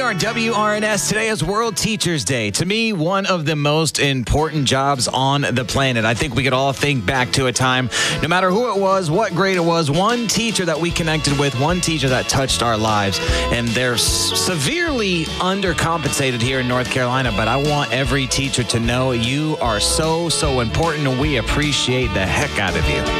are WRNS. Today is World Teachers Day. To me, one of the most important jobs on the planet. I think we could all think back to a time, no matter who it was, what grade it was, one teacher that we connected with, one teacher that touched our lives. And they're severely undercompensated here in North Carolina, but I want every teacher to know you are so important, and we appreciate the heck out of you.